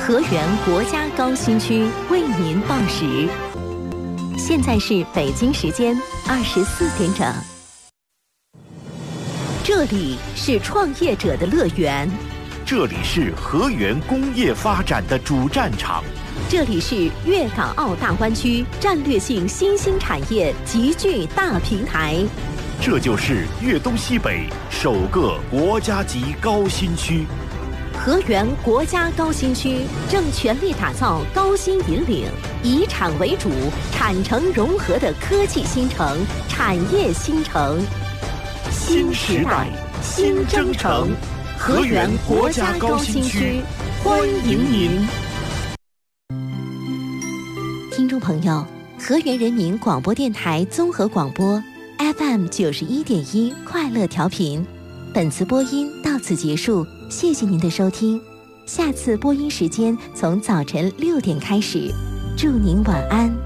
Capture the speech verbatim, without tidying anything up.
河源国家高新区为您报时。现在是北京时间二十四点整。这里是创业者的乐园， 这里是河源工业发展的主战场， 这里是粤港澳大湾区战略性新兴产业集聚大平台， 这就是粤东西北首个国家级高新区。 河源国家高新区正全力打造高新引领、以产为主、产城融合的科技新城、产业新城。新时代，新征程，河源国家高新区，欢迎您！听众朋友，河源人民广播电台综合广播 F M 九十一点一快乐调频，本次播音到此结束，谢谢您的收听。下次播音时间从早晨六点开始，祝您晚安。